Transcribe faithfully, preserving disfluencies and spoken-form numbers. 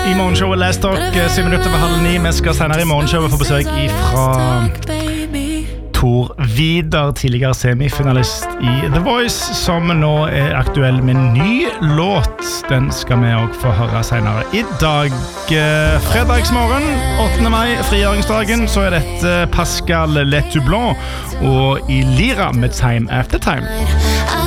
i morgenshowet Last Talk, syv minutter over halv ni. Vi skal senere i morgenshowet få besøk fra Tor Vidar, tidligere semifinalist i The Voice, som nå er aktuell med en ny låt. Den skal vi også få høre senere i dag. Fredagsmorgen, åttende mai, frigjøringsdagen, så er dette Pascal Letoublon og Ilira med Time After Time.